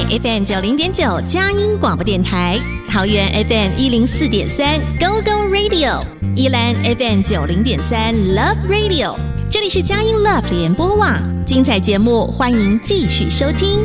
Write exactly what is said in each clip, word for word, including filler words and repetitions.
F M 九零点九佳音广播电台，桃园 F M 一零四点三 Go Go Radio， 宜兰 F M 九零点三 Love Radio， 这里是佳音 Love 联播网，精彩节目欢迎继续收听。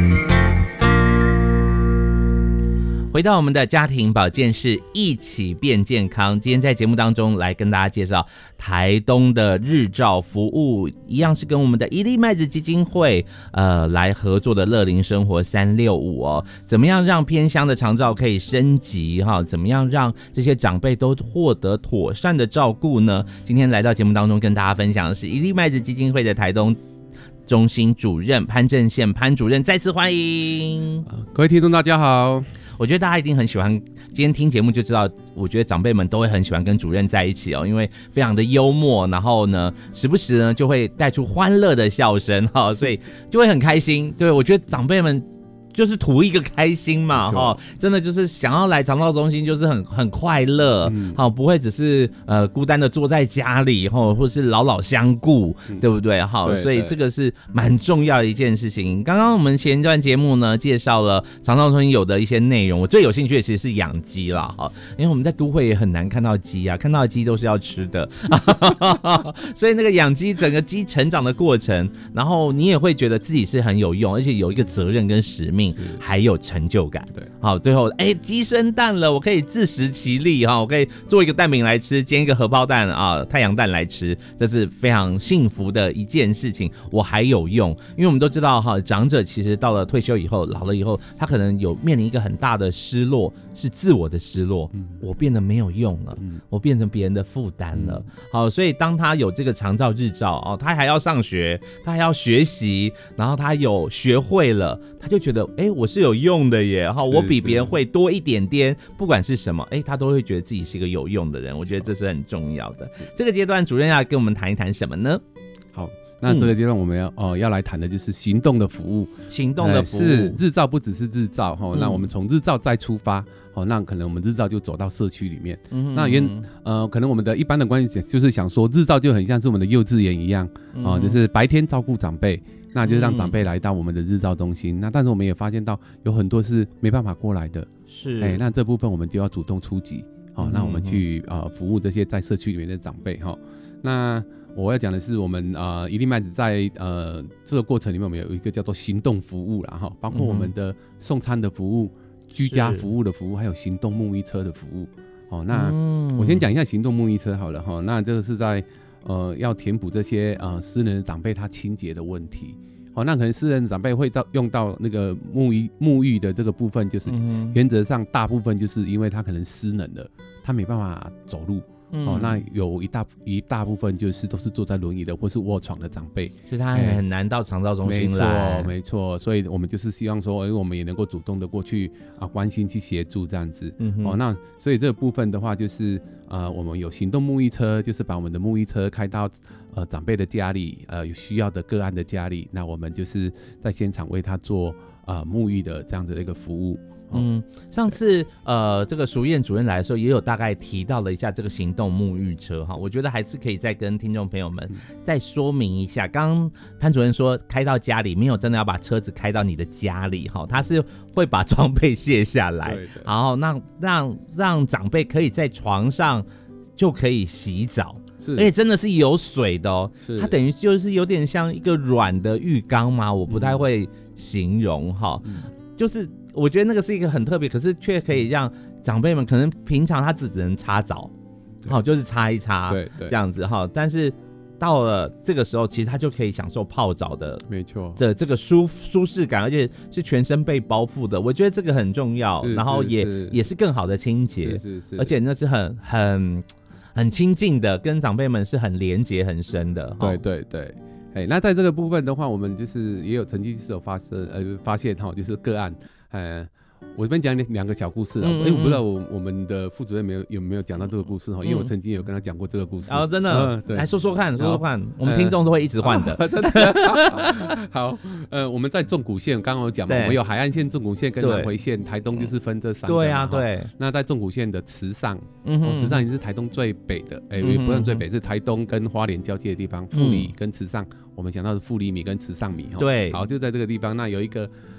回到我们的家庭保健室，一起变健康。今天在节目当中来跟大家介绍台东的日照服务，一样是跟我们的一粒麦子基金会呃来合作的乐龄生活三六五哦。怎么样让偏乡的长照可以升级哈？怎么样让这些长辈都获得妥善的照顾呢？今天来到节目当中跟大家分享的是一粒麦子基金会的台东中心主任潘正宪潘主任，再次欢迎、 呃、各位听众大家好。 我觉得大家一定很喜欢，今天听节目就知道，我觉得长辈们都会很喜欢跟主任在一起哦，因为非常的幽默，然后呢，时不时呢就会带出欢乐的笑声哈、哦，所以就会很开心。对，我觉得长辈们就是图一个开心嘛，哈、哦，真的就是想要来长照中心，就是很很快乐，好、嗯，不会只是呃孤单的坐在家里，哈，或是老老相顾，嗯、对不对？好，所以这个是蛮重要的一件事情。刚刚我们前一段节目呢，介绍了长照中心有的一些内容，我最有兴趣的其实是养鸡啦，哈，因为我们在都会也很难看到鸡啊，看到的鸡都是要吃的，所以那个养鸡整个鸡成长的过程，然后你也会觉得自己是很有用，而且有一个责任跟使命。还有成就感，对，好，最后哎，鸡生蛋了，我可以自食其力哈，我可以做一个蛋饼来吃，煎一个荷包蛋啊，太阳蛋来吃，这是非常幸福的一件事情。我还有用，因为我们都知道哈，长者其实到了退休以后，老了以后，他可能有面临一个很大的失落，是自我的失落，嗯、我变得没有用了，嗯、我变成别人的负担了。嗯、好，所以当他有这个长照日照哦，他还要上学，他还要学习，然后他有学会了，他就觉得。哎，我是有用的耶！哈，我比别人会多一点点，不管是什么，哎，他都会觉得自己是一个有用的人。我觉得这是很重要的。这个阶段，主任要跟我们谈一谈什么呢？ 好，那这个阶段我们要、嗯、哦要来谈的就是行动的服务。 行动的服务、呃、 是日照，不只是日照哈、哦嗯。那我们从日照再出发，哦，那可能我们日照就走到社区里面。嗯、那原呃，可能我们的一般的观点就是想说，日照就很像是我们的幼稚园一样，哦，就是白天照顾长辈。那就让长辈来到我们的日照中心、嗯、那但是我们也发现到有很多是没办法过来的， 是， 哎，那这部分我们就要主动出击，好、哦，那我们去呃服务这些在社区里面的长辈哈、哦。那我要讲的是，我们呃一粒麦子在呃这个过程里面，我们有一个叫做行动服务啦哈，包括我们的送餐的服务、居家服务的服务，还有行动沐浴车的服务。哦，那我先讲一下行动沐浴车好了哈、哦。那这个是在呃，要填补这些呃私人的长辈他清洁的问题，好、哦，那可能私人的长辈会到用到那个沐浴沐浴的这个部分，就是、嗯、原则上大部分就是因为他可能失能了，他没办法走路。嗯、哦，那有一大一大部分就是都是坐在轮椅的或是卧床的长辈， 所以他很难到长照中心来。 没错，没错，所以我们就是希望说，哎，我们也能够主动的过去啊，关心去协助这样子。嗯、哦，那所以这个部分的话，就是呃，我们有行动沐浴车，就是把我们的沐浴车开到呃长辈的家里，呃有需要的个案的家里，那我们就是在现场为他做呃沐浴的这样的一个服务。 嗯，上次呃，这个淑燕主任来的时候，也有大概提到了一下这个行动沐浴车哈，我觉得还是可以再跟听众朋友们再说明一下。刚刚潘主任说开到家里，没有真的要把车子开到你的家里哈，他是会把装备卸下来，然后让让让长辈可以在床上就可以洗澡。而且真的是有水的哦，它等于就是有点像一个软的浴缸嘛，我不太会形容哈、嗯，就是我觉得那个是一个很特别，可是却可以让长辈们可能平常他只能擦澡，好就是擦一擦，对对这样子哈，但是到了这个时候，其实他就可以享受泡澡的， 没错的这个舒舒适感，而且是全身被包覆的，我觉得这个很重要，然后也是也是更好的清洁，是是是，而且那是很很。很亲近的，跟长辈们是很连结很深的。 对对对，哎，那在这个部分的话，我们就是也有曾经是有发生呃发现哈，就是个案，呃，我这边讲两个小故事啊，哎、嗯嗯，我不知道我我们的副主任没有有没有讲到这个故事哈、嗯，因为我曾经有跟他讲过这个故事。 哦，真的，嗯、对，来说说看，说说看，我们听众都会一直换的， 呃、真的。好，呃，我们在纵谷线刚刚有讲嘛，我们有海岸线、纵谷线跟南回线，台东就是分这三个。 对啊，对。 那在纵谷线的池上，嗯哼，池上也是台东最北的，哎、欸，不算最北，是台东跟花莲交界的地方，富里跟池上，我们讲到的富里米跟池上米哈。 对。 好，就在这个地方，那有一个。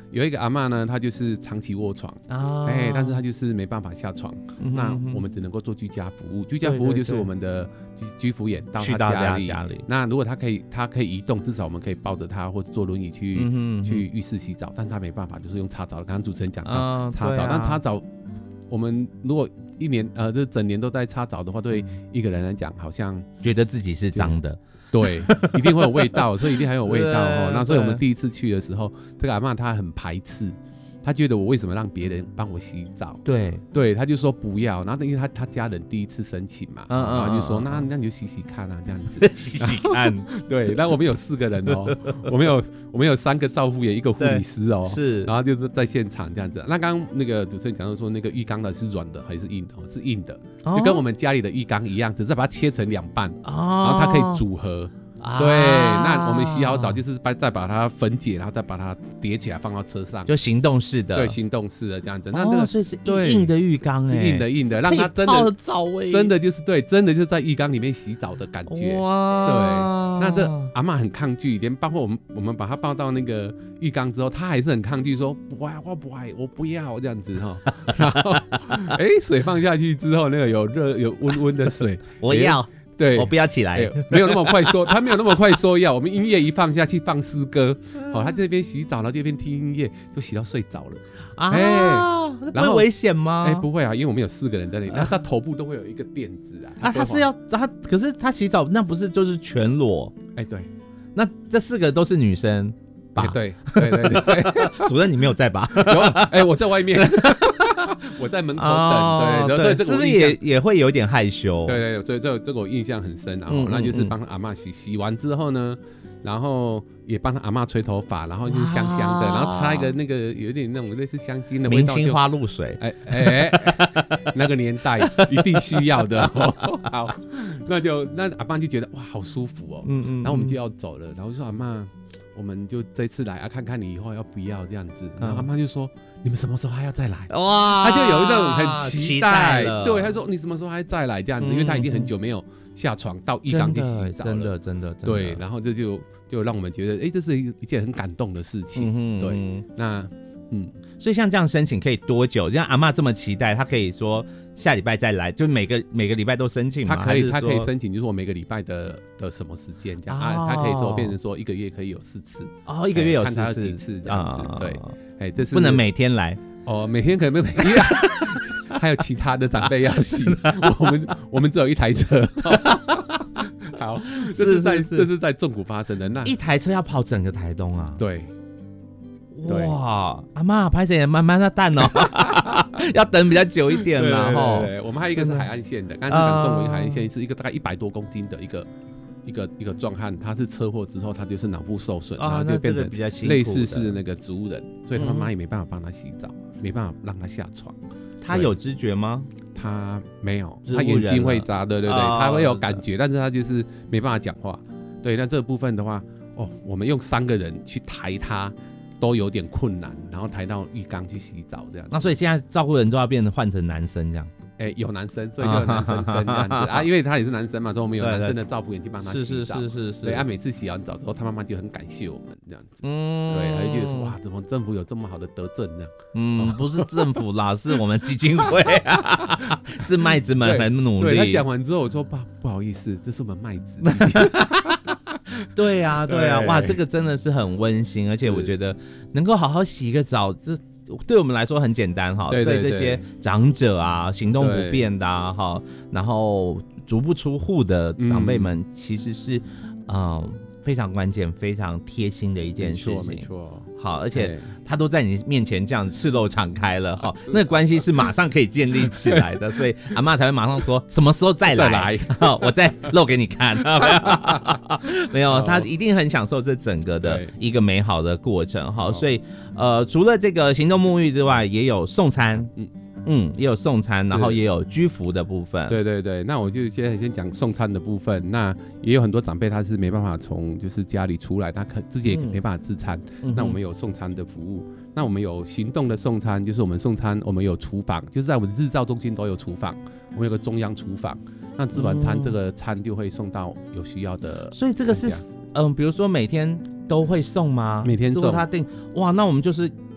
有一个阿嬷呢，她就是长期卧床， 啊， 哎、欸，但是她就是没办法下床， 嗯哼那嗯哼我们只能够做居家服务，居家服务就是我们的就是居服员到她去到家里， 家里， 那如果她可以，她可以移动，至少我们可以抱着她或者坐轮椅去、 嗯哼嗯哼去浴室洗澡，但她没办法，就是用擦澡。刚刚主持人讲到、 嗯擦澡， 对啊但擦澡我们如果一年呃这整年都在擦澡的话，对一个人来讲好像觉得自己是脏的， 对，一定会有味道，所以一定很有味道哦。 对那所以我们第一次去的时候，这个阿嬷她很排斥，她觉得我为什么让别人帮我洗澡？ 对， 对，她就说不要。然后因为她她家人第一次申请嘛， 嗯嗯然后就说嗯嗯那那你就洗洗看啊，这样子。 洗洗看， 对，那我们有四个人哦，我们有我们有三个照护员，一个护理师哦， 是， 然后就是在现场这样子。那刚刚那个主持人讲到说，那个浴缸的是软的还是硬的？是硬的， 哦就跟我们家里的浴缸一样，只是把它切成两半， 哦， 然后它可以组合。 啊对，那我们洗好澡就是把再把它分解，然后再把它叠起来放到车上， 就行动式的， 对，行动式的这样子。那这个、 哦、所以是对硬的浴缸， 是硬的硬的，让它真可以泡的澡欸真的就是对，真的就是在浴缸里面洗澡的感觉。 哇， 对，那这阿嬷很抗拒，连包括我们我们把它抱到那个浴缸之后，她还是很抗拒，说不爱我不爱我不要这样子哈。然后哎、欸，水放下去之后，那个有热有温温的水， 我要。欸对， 我不要起来、 欸，没有那么快说，他没有那么快说要。我们音乐一放下去，放诗歌，哦，他这边洗澡，然后这边听音乐，就洗到睡着了。 啊， 欸、 然后危险吗？ 哎、欸，不会啊，因为我们有四个人在那里，那、啊、他头部都会有一个垫子啊。 啊，他是要他，可是他洗澡那不是就是全裸？ 哎、欸，对， 那这四个都是女生吧？ 欸、对对对对， 主任你没有在吧？ 有，哎、欸，我在外面。我在门口等，哦、对，对， 对，是不是也也会有点害羞？ 对对，所以这这个我印象很深啊。嗯、那就是帮阿嬷洗，洗完之后呢，然后也帮他阿嬷吹头发，然后就是香香的，然后擦一个那个有点那种类似香精的味道， 明星花露水。 哎哎，欸、那个年代一定需要的、哦。好，那就那阿嬷就觉得哇，好舒服哦。嗯嗯。然后我们就要走了，然后就说阿嬷，我们就这次来啊，看看你以后要不要这样子。然后阿嬷就说。你们什么时候还要再来？哇，他就有一种很期待，期待对，他说你什么时候还再来这样子，嗯、因为他已经很久没有下床到浴缸去洗澡了， 真的真的真的。 对，然后这就就让我们觉得，哎、欸，这是一件很感动的事情。嗯、对，那嗯， 所以像这样申请可以多久？像阿嬷这么期待，他可以说下礼拜再来，就每个每个礼拜都申请吗？ 他可以，他可以申请，就是我每个礼拜的的什么时间这样、哦、啊？他可以说变成说一个月可以有四次哦，一个月有四次， 看他有几次这样子，哦、对。哎、欸，这是不能每天来哦，每天可能没有，因为还有其他的长辈要洗，我们我们只有一台车。好，这是在是是是这是在纵谷发生的，那一台车要跑整个台东啊？ 对， 哇，阿嬷拍谁慢慢的蛋哦，要等比较久一点啦哈。对，我们还有一个是海岸线的，刚才讲纵谷海岸线是一个大概一百多公斤的一个。一个一个壮汉，他是车祸之后，他就是脑部受损， 啊、 然后就变成类似是那个植物人，所以他妈妈也没办法帮他洗澡，嗯、没办法让他下床。 他有知觉吗？ 他没有，他眼睛会眨，对对对，哦、他会有感觉，但是他就是没办法讲话。对，那这个部分的话，哦，我们用三个人去抬他都有点困难，然后抬到浴缸去洗澡这样。 那所以现在照顾人都要变成换成男生这样。 哎、欸，有男生，所以就有男生跟这样子啊，因为他也是男生嘛，所以我们有男生的照顾员去帮他洗澡。 是是是是是。 对，啊，每次洗完澡之后，他妈妈就很感谢我们这样子。嗯。对，他就觉得说哇，怎么政府有这么好的德政这样？ 嗯，不是政府啦，是我们基金会啊，是麦子们很努力。 对，他讲完之后，我说爸，不好意思，这是我们麦子。 对呀、啊，对呀、啊，哇，这个真的是很温馨，而且我觉得能够好好洗个澡，这。对我们来说很简单哈，对, 对, 对这些长者啊，行动不便的啊，哈，然后足不出户的长辈们，其实是嗯、呃、非常关键、非常贴心的一件事情。 没错，没错。 好，而且他都在你面前这样赤露敞开了哈，那个关系是马上可以建立起来的，所以阿嬷才会马上说什么时候再来， 再来我再露给你看。没有，他一定很享受这整个的一个美好的过程哈，所以呃，除了这个行动沐浴之外，也有送餐，嗯。嗯，也有送餐，然后也有居服的部分。 对对对，那我就先先讲送餐的部分。那也有很多长辈他是没办法从就是家里出来，他可自己也没办法自餐。嗯、那我们有送餐的服务。那我们有行动的送餐，就是我们送餐，我们有厨房，就是在我们日照中心都有厨房，我们有个中央厨房。那吃完餐，这个餐就会送到有需要的。 所以这个是嗯、呃，比如说每天都会送吗？ 每天送。 如果他订哇，那我们就是。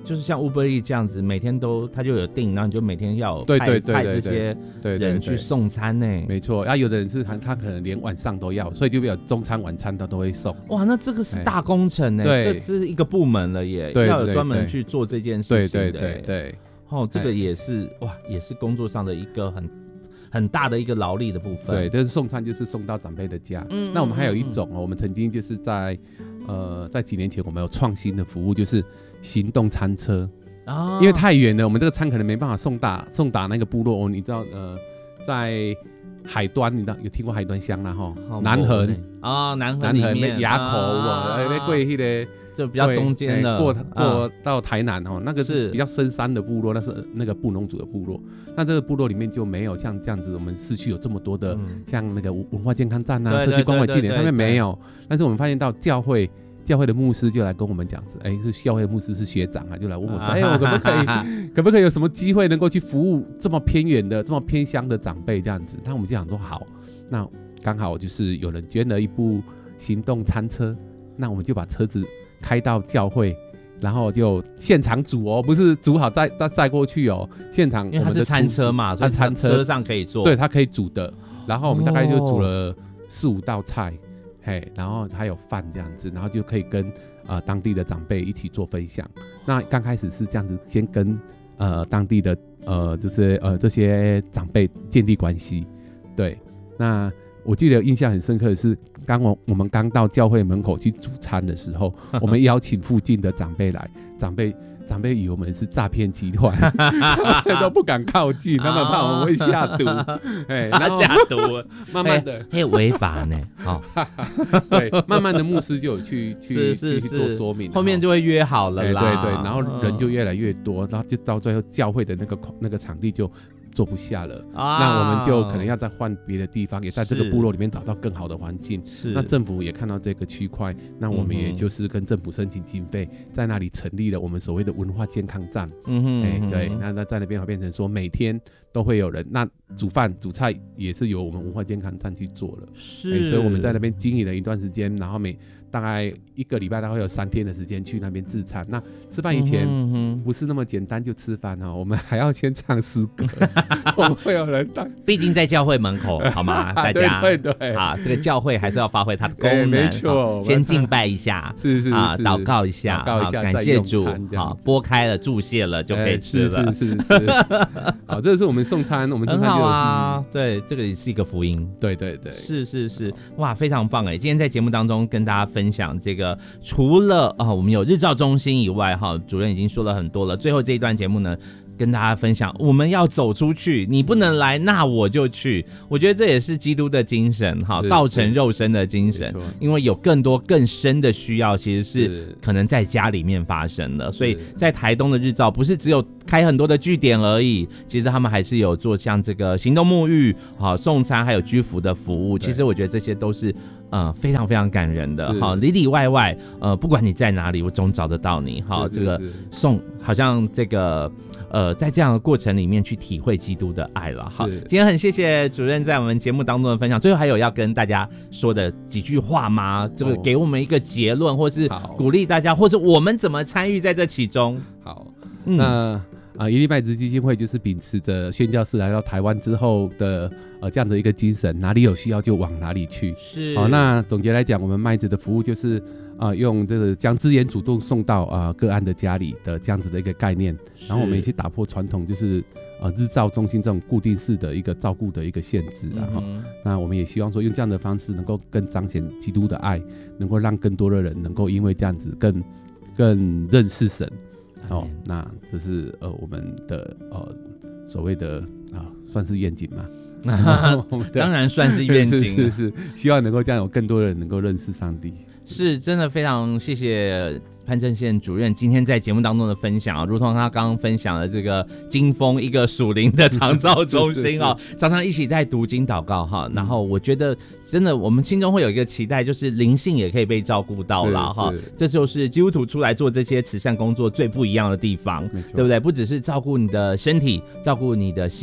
就是像 Uber Eats 这样子，每天都他就有订，然后你就每天要派对对对派对这些对人去送餐呢、欸。 没错，啊，有的人是他他可能连晚上都要，所以就比如中餐晚餐他都会送。 哇，那这个是大工程呢、欸，这这是一个部门了耶， 对要有专门去做这件事情的、欸。 对对对对， 哦，这个也是哇，也是工作上的一个很很大的一个劳力的部分。 对，但是送餐就是送到长辈的家。嗯，那我们还有一种哦，我们曾经就是在呃在几年前我们有创新的服务，就是行动餐车。哦，因为太远了，我们这个餐可能没办法送达送达那个部落哦。你知道呃，在海端，你知道有听过海端乡啦哈？南横啊，南横里面垭口哦，那过迄个。 就比较中间的， 过过到台南哦，那个是比较深山的部落，那是那个布农族的部落。那这个部落里面就没有像这样子，我们市区有这么多的，像那个文化健康站啊、社区关怀据点，他们没有。但是我们发现到教会，教会的牧师就来跟我们讲，哎，是教会的牧师是学长啊，就来问我说，哎，我可不可以，可不可以有什么机会能够去服务这么偏远的、这么偏乡的长辈这样子？那我们就想说好，那刚好就是有人捐了一部行动餐车，那我们就把车子开到教会，然后就现场煮哦，不是煮好再再载过去哦，现场因为它是餐车嘛，所以餐车上可以做， 对，它可以煮的。然后我们大概就煮了四五道菜，嘿，然后还有饭这样子，然后就可以跟呃当地的长辈一起做分享。那刚开始是这样子，先跟呃当地的呃就是呃这些长辈建立关系，对，那。我记得印象很深刻的是，刚我我们刚到教会门口去煮餐的时候，我们邀请附近的长辈来，长辈长辈以为我们是诈骗集团，都不敢靠近，他们怕我们会下毒，哎， 然后下毒， 慢慢的， 嘿，违法呢，好， 对，慢慢的牧师就有去去去做说明， 后面就会约好了啦， 对对，然后人就越来越多，然后就到最后教会的那个那个场地就。做不下了，啊、那我们就可能要再换别的地方，也在这个部落里面找到更好的环境。那政府也看到这个区块，那我们也就是跟政府申请经费，在那里成立了我们所谓的文化健康站。嗯哼，哎、欸，对，那那在那边会变成说每天都会有人，那煮饭煮菜也是由我们文化健康站去做了。是、欸，所以我们在那边经营了一段时间，然后每大概一个礼拜大概有三天的时间去那边自餐。那吃饭以前不是那么简单就吃饭哈、喔，我们还要先唱诗歌。我们会有人带， 毕竟在教会门口，好吗？大家对对对， 啊，这个教会还是要发挥它的功能， 没错， 先敬拜一下， 是是啊，祷告一下， 祷告一下， 感谢主，好，拨开了注谢了就可以吃了， 是是是，好，这是我们送餐，我们送餐就很好啊，对，这个也是一个福音， 对对对， 是是是，哇，非常棒哎！今天在节目当中跟大家分享这个，除了啊我们有日照中心以外，哈，主任已经说了很多了，最后这一段节目呢。跟大家分享，我们要走出去，你不能来，那我就去。我觉得这也是基督的精神，哈，道成肉身的精神。因为有更多更深的需要，其实是可能在家里面发生的。所以在台东的日照，不是只有开很多的据点而已，其实他们还是有做像这个行动沐浴、好送餐，还有居服的服务。其实我觉得这些都是。呃，非常非常感人的哈，里里外外，呃，不管你在哪里，我总找得到你哈。这个送，好像这个，呃，在这样的过程里面去体会基督的爱了哈。今天很谢谢主任在我们节目当中的分享，最后还有要跟大家说的几句话吗？这个给我们一个结论，或是鼓励大家，或是我们怎么参与在这其中？ 好，嗯、那。啊，一粒麦子基金会就是秉持着宣教士来到台湾之后的呃这样的一个精神，哪里有需要就往哪里去。是，好、哦，那总结来讲，我们麦子的服务就是啊、呃，用这个将资源主动送到啊、呃、个案的家里的这样子的一个概念，然后我们也去打破传统，就是呃日照中心这种固定式的一个照顾的一个限制啊。哈、嗯，那我们也希望说用这样的方式，能够更彰显基督的爱，能够让更多的人能够因为这样子更更认识神。哦，那这是呃我们的呃所谓的啊，算是愿景嘛？ 当然算是愿景， 是是是，希望能够这样有更多人能够认识上帝。 是真的非常谢谢潘正宪主任今天在节目当中的分享啊，如同他刚刚分享了这个金峰一个属灵的长照中心哦，常常一起在读经祷告哈，然后我觉得真的我们心中会有一个期待，就是灵性也可以被照顾到了哈，这就是基督徒出来做这些慈善工作最不一样的地方，对不对？不只是照顾你的身体，照顾你的心。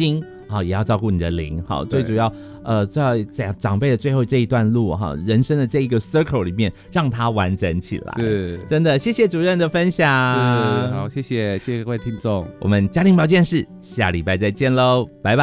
好，也要照顾你的灵，好，最主要呃在在长辈的最后这一段路哈，人生的这一个 circle 里面，让它完整起来。 是， 真的，谢谢主任的分享。 是，好，谢谢，谢谢各位听众， 我们家庭保健室下礼拜再见喽，拜拜。